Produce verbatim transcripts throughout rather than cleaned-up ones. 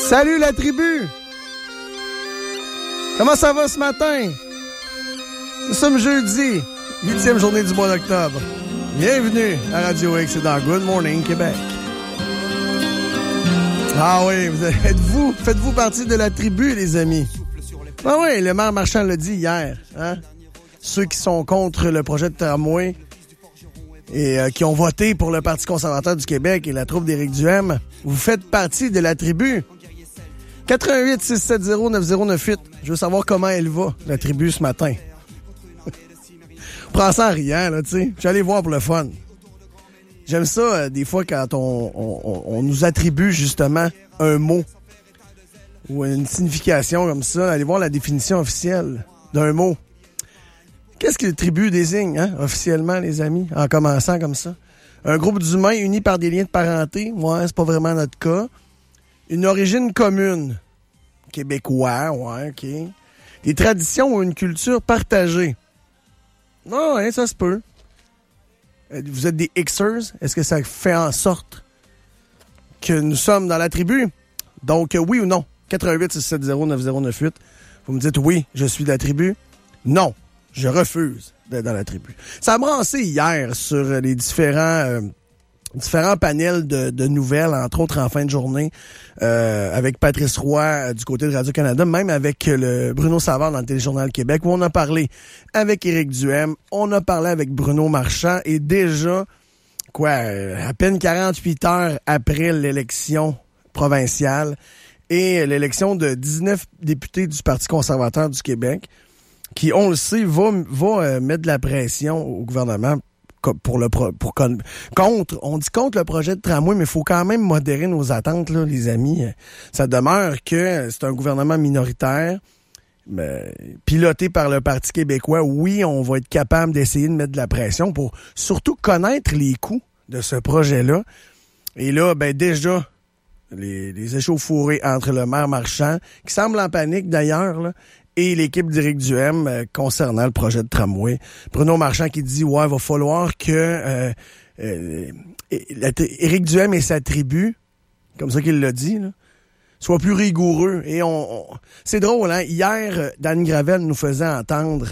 Salut la tribu! Comment ça va ce matin? Nous sommes jeudi, huitième journée du mois d'octobre. Bienvenue à Radio X et dans Good Morning Québec. Ah oui, vous êtes-vous, faites-vous partie de la tribu, les amis? Ah oui, le maire Marchand l'a dit hier. Hein? Ceux qui sont contre le projet de tramway et euh, qui ont voté pour le Parti conservateur du Québec et la troupe d'Éric Duhem, vous faites partie de la tribu. quatre un huit six sept zéro neuf zéro neuf huit. Je veux savoir comment elle va, la tribu, ce matin. Prends ça en riant, là, tu sais. Je suis allé voir pour le fun. J'aime ça, euh, des fois, quand on, on, on nous attribue, justement, un mot ou une signification comme ça. Allez voir la définition officielle d'un mot. Qu'est-ce que le tribu désigne, hein, officiellement, les amis, en commençant comme ça? Un groupe d'humains unis par des liens de parenté. Ouais, c'est pas vraiment notre cas. Une origine commune. Québécois, ouais, OK. Des traditions ou une culture partagée. Non, hein, ça se peut. Vous êtes des Xers. Est-ce que ça fait en sorte que nous sommes dans la tribu? Donc, oui ou non? quatre un huit six sept zéro neuf zéro neuf huit. Vous me dites oui, je suis de la tribu. Non, je refuse d'être dans la tribu. Ça a brassé hier sur les différents... Euh, différents panels de, de nouvelles, entre autres en fin de journée, euh, avec Patrice Roy euh, du côté de Radio-Canada, même avec le Bruno Savard dans le Téléjournal Québec, où on a parlé avec Éric Duhem, on a parlé avec Bruno Marchand, et déjà, quoi, euh, à peine quarante-huit heures après l'élection provinciale et l'élection de dix-neuf députés du Parti conservateur du Québec, qui, on le sait, va, va euh, mettre de la pression au gouvernement pour le pro, pour con, contre, on dit contre le projet de tramway, mais il faut quand même modérer nos attentes, là, les amis. Ça demeure que c'est un gouvernement minoritaire, mais, piloté par le Parti québécois. Oui, on va être capable d'essayer de mettre de la pression pour surtout connaître les coûts de ce projet-là. Et là, ben déjà, les, les échauffourées entre le maire Marchand, qui semble en panique d'ailleurs, là, et l'équipe d'Éric Duhem euh, concernant le projet de tramway. Bruno Marchand qui dit, ouais, il va falloir que euh, euh, Éric Duhem et sa tribu, comme ça qu'il l'a dit, là, soient plus rigoureux. Et on, on... c'est drôle, hein? Hier, Dan Gravel nous faisait entendre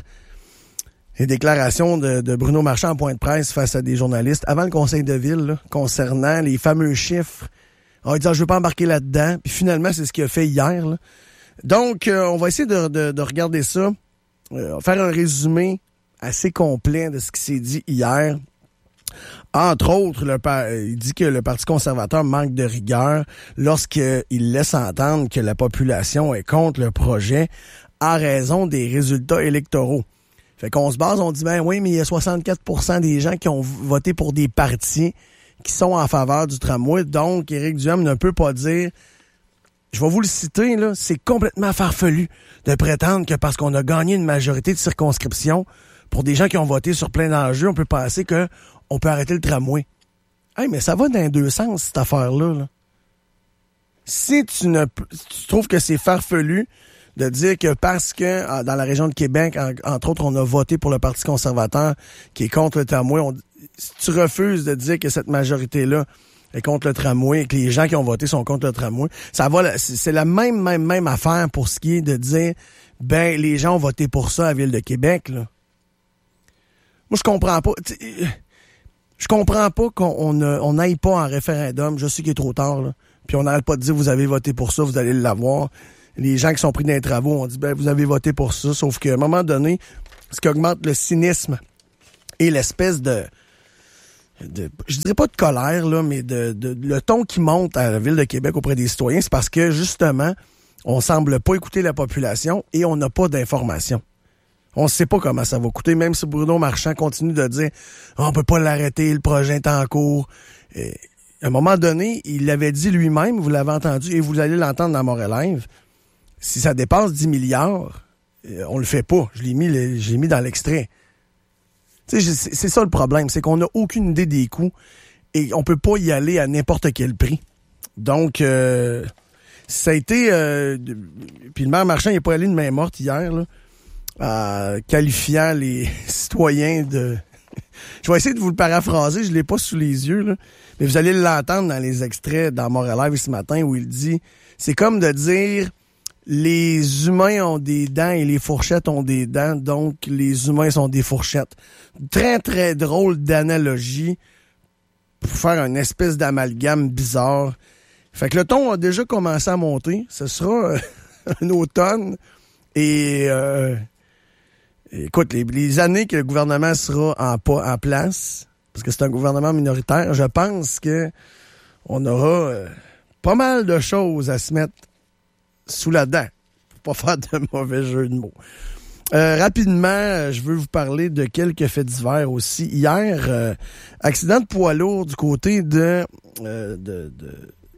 les déclarations de, de Bruno Marchand en point de presse face à des journalistes avant le conseil de ville, là, concernant les fameux chiffres. On dit, ah, je veux pas embarquer là-dedans. Puis finalement, c'est ce qu'il a fait hier, là. Donc, euh, on va essayer de, de, de regarder ça, euh, faire un résumé assez complet de ce qui s'est dit hier. Entre autres, le, il dit que le Parti conservateur manque de rigueur lorsqu'il laisse entendre que la population est contre le projet en raison des résultats électoraux. Fait qu'on se base, on dit, ben oui, mais il y a soixante-quatre pour cent des gens qui ont voté pour des partis qui sont en faveur du tramway. Donc, Éric Duhem ne peut pas dire... Je vais vous le citer, là, c'est complètement farfelu de prétendre que parce qu'on a gagné une majorité de circonscriptions, pour des gens qui ont voté sur plein d'enjeux, on peut penser que on peut arrêter le tramway. Hey, mais ça va dans les deux sens, cette affaire-là. Là. Si tu ne si tu trouves que c'est farfelu de dire que parce que dans la région de Québec, en, entre autres, on a voté pour le Parti conservateur qui est contre le tramway, on, si tu refuses de dire que cette majorité-là est contre le tramway et que les gens qui ont voté sont contre le tramway, ça va, c'est la même, même, même affaire pour ce qui est de dire, ben, les gens ont voté pour ça à la Ville de Québec, là. Moi, je comprends pas, je comprends pas qu'on n'aille pas en référendum, je sais qu'il est trop tard, là, puis on n'arrête pas de dire, vous avez voté pour ça, vous allez l'avoir. Les gens qui sont pris dans les travaux, on dit, ben, vous avez voté pour ça, sauf qu'à un moment donné, ce qui augmente le cynisme et l'espèce de, De, je dirais pas de colère, là, mais de, de, le ton qui monte à la Ville de Québec auprès des citoyens, c'est parce que, justement, on semble pas écouter la population et on n'a pas d'informations. On sait pas comment ça va coûter, même si Bruno Marchand continue de dire oh, « on peut pas l'arrêter, le projet est en cours ». À un moment donné, il l'avait dit lui-même, vous l'avez entendu, et vous allez l'entendre dans Montréal Live, si ça dépasse dix milliards, on le fait pas. Je l'ai mis, je l'ai mis dans l'extrait. Tu sais, c'est ça le problème, c'est qu'on n'a aucune idée des coûts et on peut pas y aller à n'importe quel prix. Donc, euh, ça a été... Euh, puis le maire Marchand, il n'est pas allé de main morte hier, là, en qualifiant les citoyens de Je vais essayer de vous le paraphraser, je l'ai pas sous les yeux, là. Mais vous allez l'entendre dans les extraits dans Montréal Live ce matin où il dit, c'est comme de dire, les humains ont des dents et les fourchettes ont des dents, donc les humains sont des fourchettes. Très, très drôle d'analogie pour faire une espèce d'amalgame bizarre. Fait que le ton a déjà commencé à monter. Ce sera un automne et... Euh, Écoute, les, les années que le gouvernement sera en, en place, parce que c'est un gouvernement minoritaire, je pense que on aura euh, pas mal de choses à se mettre sous la dent, pour pas faire de mauvais jeu de mots. Euh, rapidement, je veux vous parler de quelques faits divers aussi. Hier, euh, accident de poids lourd du côté de, euh, de, de,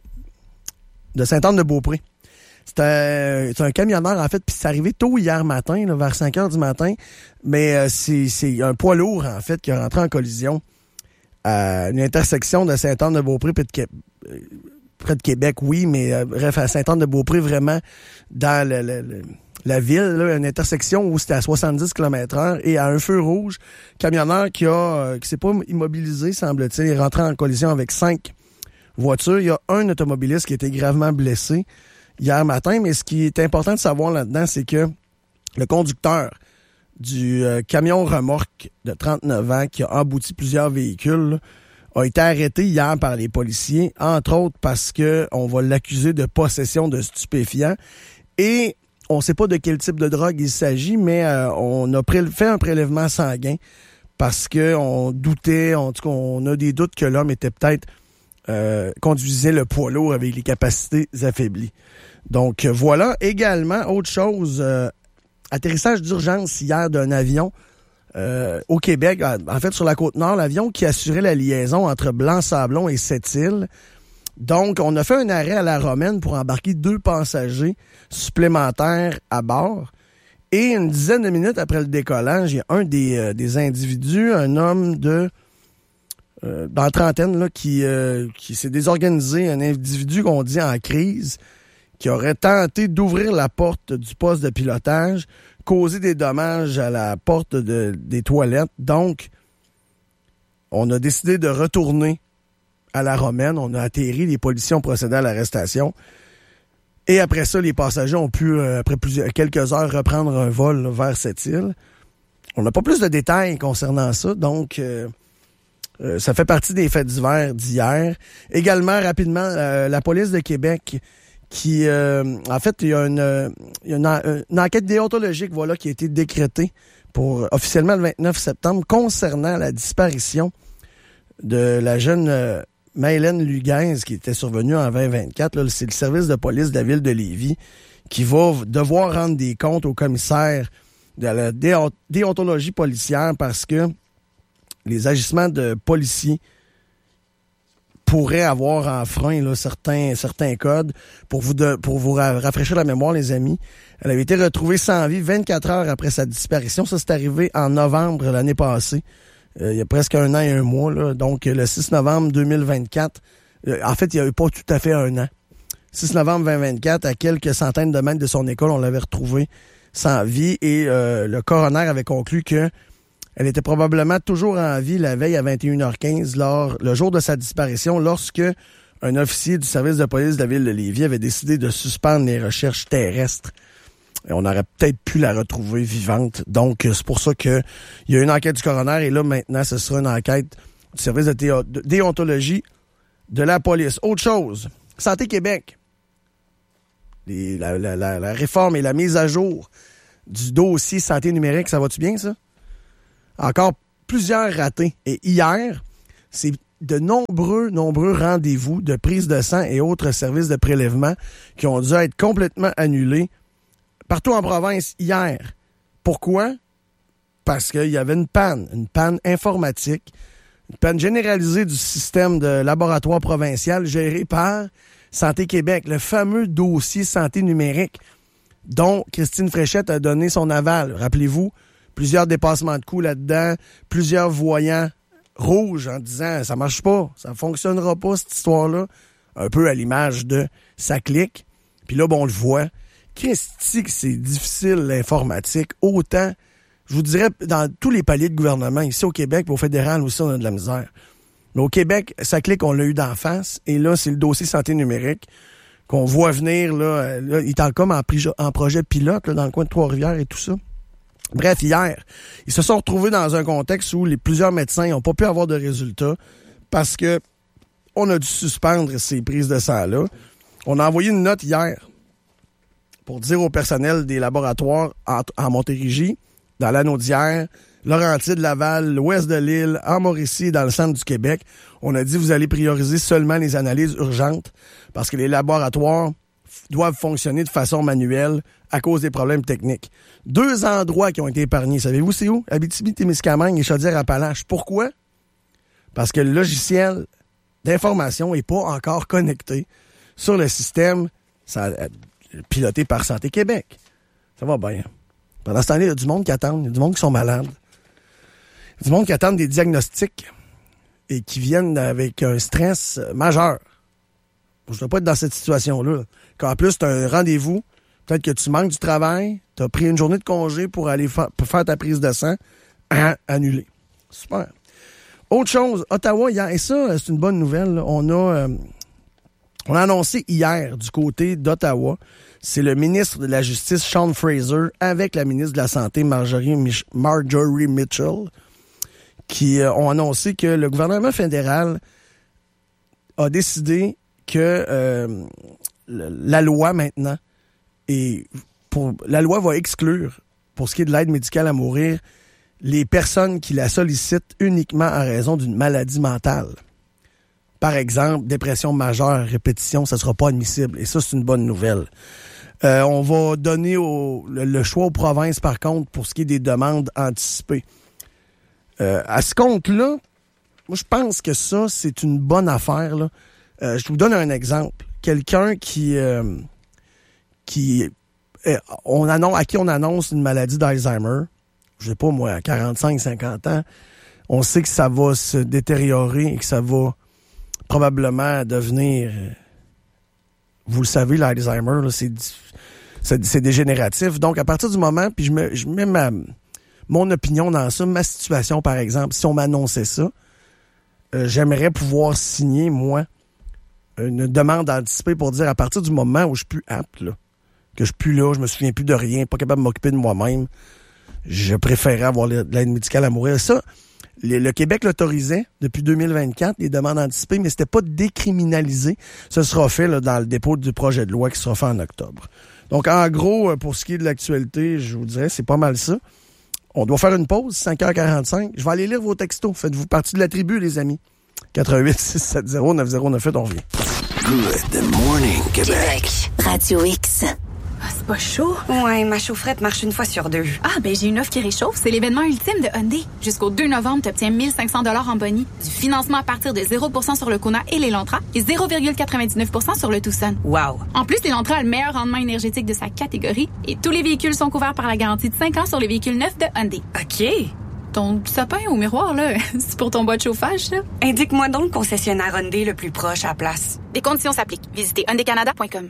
de Sainte-Anne-de-Beaupré. C'était c'est un camionneur, en fait, puis c'est arrivé tôt hier matin, là, vers cinq heures du matin, mais euh, c'est, c'est un poids lourd, en fait, qui est rentré en collision à une intersection de Sainte-Anne-de-Beaupré, près de, Qué- euh, près de Québec, oui, mais euh, bref, à Sainte-Anne-de-Beaupré, vraiment, dans le, le, le, la ville, là, une intersection où c'était à soixante-dix kilomètres heure, et à un feu rouge, camionneur qui a euh, qui s'est pas immobilisé, semble-t-il, est rentré en collision avec cinq voitures. Il y a un automobiliste qui a été gravement blessé hier matin, mais ce qui est important de savoir là-dedans, c'est que le conducteur du euh, camion remorque de trente-neuf ans qui a embouti plusieurs véhicules là, a été arrêté hier par les policiers, entre autres parce que on va l'accuser de possession de stupéfiants et on ne sait pas de quel type de drogue il s'agit, mais euh, on a pré- fait un prélèvement sanguin parce que on doutait, en tout cas on a des doutes que l'homme était peut-être Euh, conduisait le poids lourd avec les capacités affaiblies. Donc euh, voilà. Également, autre chose, euh, atterrissage d'urgence hier d'un avion euh, au Québec, en fait sur la Côte-Nord, l'avion qui assurait la liaison entre Blanc-Sablon et Sept-Îles. Donc, on a fait un arrêt à la Romaine pour embarquer deux passagers supplémentaires à bord. Et une dizaine de minutes après le décollage, il y a un des, euh, des individus, un homme de Euh, dans la trentaine, là, qui, euh, qui s'est désorganisé, un individu qu'on dit en crise, qui aurait tenté d'ouvrir la porte du poste de pilotage, causer des dommages à la porte de, des toilettes. Donc, on a décidé de retourner à la Romaine. On a atterri, les policiers ont procédé à l'arrestation. Et après ça, les passagers ont pu, euh, après plusieurs, quelques heures, reprendre un vol là, vers cette île. On n'a pas plus de détails concernant ça, donc... Euh, Euh, ça fait partie des faits divers d'hier. Également, rapidement, euh, la police de Québec qui... Euh, en fait, il y a, une, il y a une, une enquête déontologique voilà, qui a été décrétée pour officiellement le vingt-neuf septembre concernant la disparition de la jeune euh, Maëlène Lugaise qui était survenue en vingt vingt-quatre. Là, c'est le service de police de la ville de Lévis qui va devoir rendre des comptes au commissaire de la déont- déontologie policière parce que les agissements de policiers pourraient avoir enfreint là, certains, certains codes. Pour vous, de, pour vous ra- rafraîchir la mémoire, les amis, elle avait été retrouvée sans vie vingt-quatre heures après sa disparition. Ça, c'est arrivé en novembre l'année passée. Euh, il y a presque un an et un mois. Là. Donc, le six novembre deux mille vingt-quatre. Euh, en fait, il n'y a eu pas tout à fait un an. six novembre vingt vingt-quatre, à quelques centaines de mètres de son école, on l'avait retrouvée sans vie. Et euh, le coroner avait conclu que elle était probablement toujours en vie la veille à vingt et une heures quinze, lors, le jour de sa disparition, lorsque un officier du service de police de la ville de Lévis avait décidé de suspendre les recherches terrestres. Et on aurait peut-être pu la retrouver vivante. Donc, c'est pour ça qu'il y a une enquête du coroner et là, maintenant, ce sera une enquête du service de, théo- de déontologie de la police. Autre chose, Santé Québec. Les, la, la, la, la réforme et la mise à jour du dossier santé numérique, ça va-tu bien, ça? Encore plusieurs ratés. Et hier, c'est de nombreux, nombreux rendez-vous de prise de sang et autres services de prélèvement qui ont dû être complètement annulés partout en province hier. Pourquoi? Parce qu'il y avait une panne, une panne informatique, une panne généralisée du système de laboratoire provincial géré par Santé Québec, le fameux dossier santé numérique dont Christine Fréchette a donné son aval. Rappelez-vous, plusieurs dépassements de coûts là-dedans, plusieurs voyants rouges en disant « ça marche pas, ça fonctionnera pas cette histoire-là », un peu à l'image de « ça clique ». Puis là, bon, on le voit. Christy, que c'est difficile l'informatique, autant je vous dirais, dans tous les paliers de gouvernement, ici au Québec, au fédéral aussi, on a de la misère. Mais au Québec, ça clique, on l'a eu d'en face. Et là, c'est le dossier santé numérique qu'on voit venir. Là, là il est en, comme en, en projet pilote là, dans le coin de Trois-Rivières et tout ça. Bref, hier, ils se sont retrouvés dans un contexte où les plusieurs médecins n'ont pas pu avoir de résultats parce que on a dû suspendre ces prises de sang-là. On a envoyé une note hier pour dire au personnel des laboratoires en, en Montérégie, dans l'Anaudière, Laurentides, Laval, l'ouest de l'île, en Mauricie et dans le centre du Québec. On a dit vous allez prioriser seulement les analyses urgentes parce que les laboratoires doivent fonctionner de façon manuelle à cause des problèmes techniques. Deux endroits qui ont été épargnés. Savez-vous c'est où? Abitibi-Témiscamingue et Chaudière-Appalaches. Pourquoi? Parce que le logiciel d'information n'est pas encore connecté sur le système ça, piloté par Santé Québec. Ça va bien. Pendant ce temps-là, il y a du monde qui attend. Il y a du monde qui sont malades. Il y a du monde qui attend des diagnostics et qui viennent avec un stress majeur. Je ne dois pas être dans cette situation-là. Quand en plus, tu as un rendez-vous, peut-être que tu manques du travail, tu as pris une journée de congé pour aller fa- pour faire ta prise de sang, à annuler. Super. Autre chose, Ottawa, hier, et ça, c'est une bonne nouvelle, là. On a, euh, on a annoncé hier du côté d'Ottawa, c'est le ministre de la Justice, Sean Fraser, avec la ministre de la Santé, Marjorie, Mich- Marjorie Mitchell, qui euh, ont annoncé que le gouvernement fédéral a décidé que euh, la loi maintenant, et pour la loi va exclure, pour ce qui est de l'aide médicale à mourir, les personnes qui la sollicitent uniquement en raison d'une maladie mentale. Par exemple, dépression majeure, répétition, ça ne sera pas admissible. Et ça, c'est une bonne nouvelle. Euh, on va donner au, le, le choix aux provinces, par contre, pour ce qui est des demandes anticipées. Euh, à ce compte-là, moi, je pense que ça, c'est une bonne affaire, là. Euh, je vous donne un exemple. Quelqu'un qui, euh, qui euh, on annonce, à qui on annonce une maladie d'Alzheimer, je sais pas moi, à quarante-cinq cinquante ans, on sait que ça va se détériorer et que ça va probablement devenir... Euh, vous le savez, l'Alzheimer, là, c'est, c'est, c'est dégénératif. Donc, à partir du moment, puis je mets, je mets ma, mon opinion dans ça, ma situation, par exemple, si on m'annonçait ça, euh, j'aimerais pouvoir signer, moi, une demande anticipée pour dire à partir du moment où je suis plus apte, là, que je suis plus là, je me souviens plus de rien, pas capable de m'occuper de moi-même, je préférerais avoir de l'aide médicale à mourir. Ça, le, le Québec l'autorisait depuis deux mille vingt-quatre, les demandes anticipées, mais c'était pas décriminalisé. Ce sera fait là, dans le dépôt du projet de loi qui sera fait en octobre. Donc, en gros, pour ce qui est de l'actualité, je vous dirais, c'est pas mal ça. On doit faire une pause, cinq heures quarante-cinq. Je vais aller lire vos textos. Faites-vous partie de la tribu, les amis. quatre un huit six sept zéro neuf zéro neuf huit, on revient. Good morning, Québec. Radio X. Ah, c'est pas chaud? Ouais, ma chaufferette marche une fois sur deux. Ah, ben j'ai une offre qui réchauffe. C'est l'événement ultime de Hyundai. Jusqu'au deux novembre, tu obtiens mille cinq cents dollars en boni, du financement à partir de zéro pour cent sur le Kona et l'Elantra et zéro virgule quatre-vingt-dix-neuf pour cent sur le Tucson. Wow! En plus, l'Elantra a le meilleur rendement énergétique de sa catégorie et tous les véhicules sont couverts par la garantie de cinq ans sur les véhicules neufs de Hyundai. OK. Ton sapin au miroir, là, c'est pour ton bois de chauffage, ça? Indique-moi donc le concessionnaire Hyundai le plus proche à la place. Des conditions s'appliquent. Visitez hyundai canada point com.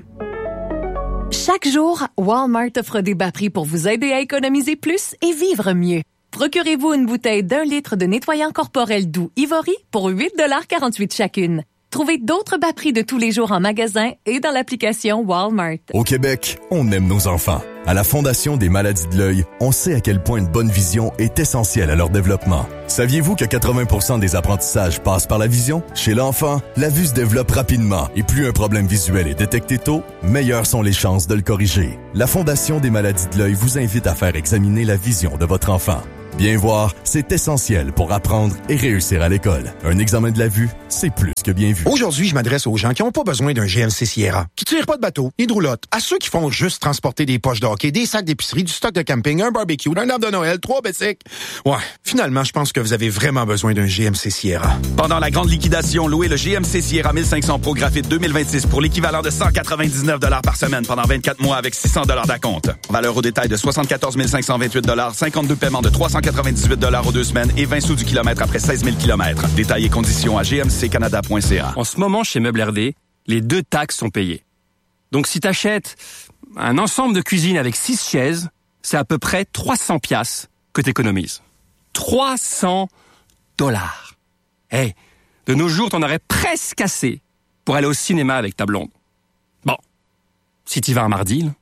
Chaque jour, Walmart offre des bas prix pour vous aider à économiser plus et vivre mieux. Procurez-vous une bouteille d'un litre de nettoyant corporel doux Ivory pour huit dollars quarante-huit chacune. Trouvez d'autres bas prix de tous les jours en magasin et dans l'application Walmart. Au Québec, on aime nos enfants. À la Fondation des maladies de l'œil, on sait à quel point une bonne vision est essentielle à leur développement. Saviez-vous que quatre-vingts pour cent des apprentissages passent par la vision? Chez l'enfant, la vue se développe rapidement et plus un problème visuel est détecté tôt, meilleures sont les chances de le corriger. La Fondation des maladies de l'œil vous invite à faire examiner la vision de votre enfant. Bien voir, c'est essentiel pour apprendre et réussir à l'école. Un examen de la vue, c'est plus que bien vu. Aujourd'hui, je m'adresse aux gens qui n'ont pas besoin d'un G M C Sierra, qui tirent pas de bateau, ni de roulotte, à ceux qui font juste transporter des poches de hockey, des sacs d'épicerie, du stock de camping, un barbecue, un arbre de Noël, trois bicycles. Ouais, finalement, je pense que vous avez vraiment besoin d'un G M C Sierra. Pendant la grande liquidation, louez le G M C Sierra mille cinq cents Pro Graphite deux mille vingt-six pour l'équivalent de cent quatre-vingt-dix-neuf dollars par semaine pendant vingt-quatre mois avec six cents dollars d'acompte. Valeur au détail de soixante-quatorze mille cinq cent vingt-huit dollars, cinquante-deux paiements de trois cent quatre-vingt-dix-huit dollars aux deux semaines et vingt sous du kilomètre après seize mille kilomètres. Détails et conditions à g m c canada point c a. En ce moment, chez Meubles R D, les deux taxes sont payées. Donc si t'achètes un ensemble de cuisine avec six chaises, c'est à peu près trois cents piastres, que t'économises. trois cents dollars. Hey, de nos jours, t'en aurais presque assez pour aller au cinéma avec ta blonde. Bon, si t'y vas un mardi, là.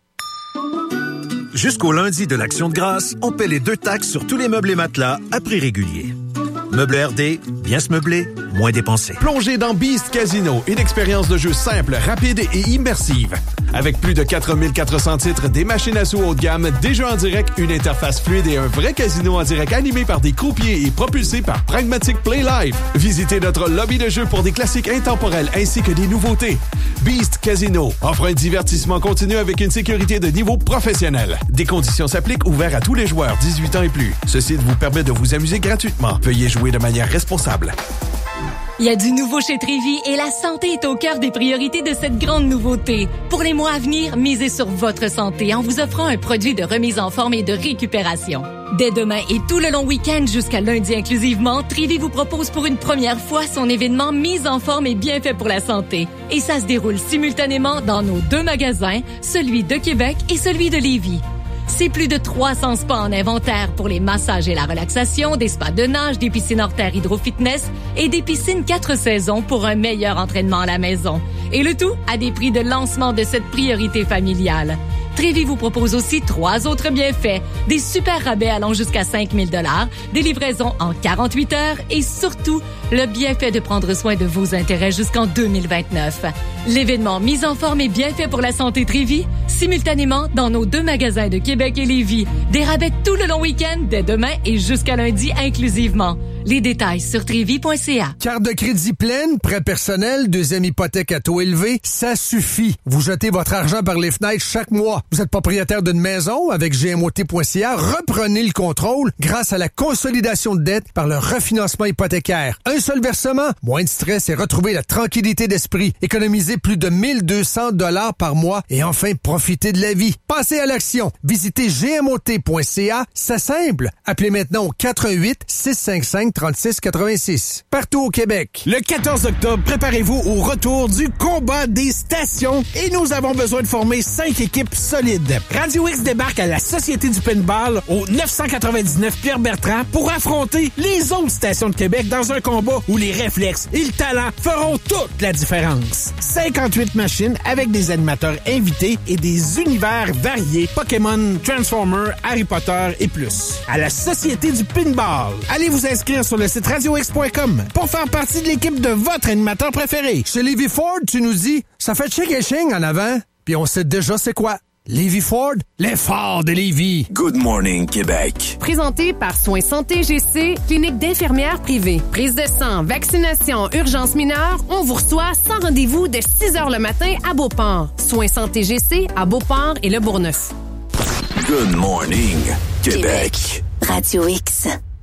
Jusqu'au lundi de l'Action de grâce, on paie les deux taxes sur tous les meubles et matelas à prix régulier. Meubles R D, bien se meubler, moins dépenser. Plongez dans Beast Casino, une expérience de jeu simple, rapide et immersive. Avec plus de quatre mille quatre cents titres, des machines à sous haut de gamme, des jeux en direct, une interface fluide et un vrai casino en direct animé par des croupiers et propulsé par Pragmatic Play Live. Visitez notre lobby de jeu pour des classiques intemporels ainsi que des nouveautés. Beast Casino offre un divertissement continu avec une sécurité de niveau professionnel. Des conditions s'appliquent, ouverts à tous les joueurs dix-huit ans et plus. Ce site vous permet de vous amuser gratuitement. Veuillez jouer de manière responsable. Il y a du nouveau chez Trévi et la santé est au cœur des priorités de cette grande nouveauté. Pour les mois à venir, misez sur votre santé en vous offrant un produit de remise en forme et de récupération. Dès demain et tout le long week-end jusqu'à lundi inclusivement, Trévi vous propose pour une première fois son événement Mise en forme et bienfait pour la santé. Et ça se déroule simultanément dans nos deux magasins, celui de Québec et celui de Lévis. C'est plus de trois cents spas en inventaire pour les massages et la relaxation, des spas de nage, des piscines hors terre hydro-fitness et des piscines quatre saisons pour un meilleur entraînement à la maison. Et le tout à des prix de lancement de cette priorité familiale. Trévi vous propose aussi trois autres bienfaits, des super rabais allant jusqu'à cinq mille dollars, des livraisons en quarante-huit heures et surtout, le bienfait de prendre soin de vos intérêts jusqu'en deux mille vingt-neuf. L'événement Mise en forme et bienfait pour la santé Trévi, simultanément dans nos deux magasins de Québec et Lévis. Des rabais tout le long week-end, dès demain et jusqu'à lundi inclusivement. Les détails sur trévi point c a. Carte de crédit pleine, prêt personnel, deuxième hypothèque à taux élevé, ça suffit. Vous jetez votre argent par les fenêtres chaque mois. Vous êtes propriétaire d'une maison avec g m o t point c a. Reprenez le contrôle grâce à la consolidation de dette par le refinancement hypothécaire. Un seul versement, moins de stress et retrouvez la tranquillité d'esprit. Économisez plus de mille deux cents dollars par mois et enfin profitez de la vie. Passez à l'action. Visitez g m o t point c a. C'est simple. Appelez maintenant au quatre un huit, six cinq cinq, trente-six quatre-vingt-six. Partout au Québec. Le quatorze octobre, préparez-vous au retour du combat des stations et nous avons besoin de former cinq équipes solides. Radio X débarque à la Société du Pinball au neuf cent quatre-vingt-dix-neuf Pierre-Bertrand pour affronter les autres stations de Québec dans un combat où les réflexes et le talent feront toute la différence. cinquante-huit machines avec des animateurs invités et des univers variés, Pokémon, Transformers, Harry Potter et plus. À la Société du Pinball. Allez vous inscrire sur le site radio x point com pour faire partie de l'équipe de votre animateur préféré. Chez Lévis Ford, tu nous dis, ça fait chic et ching en avant, puis on sait déjà c'est quoi. Lévis Ford, l'effort de Lévis. Good morning, Québec. Présenté par Soins Santé G C, clinique d'infirmières privée. Prise de sang, vaccination, urgence mineure, on vous reçoit sans rendez-vous de six heures le matin à Beauport. Soins Santé G C à Beauport et Le Bourgneuf. Good morning, Québec. Québec. Radio X.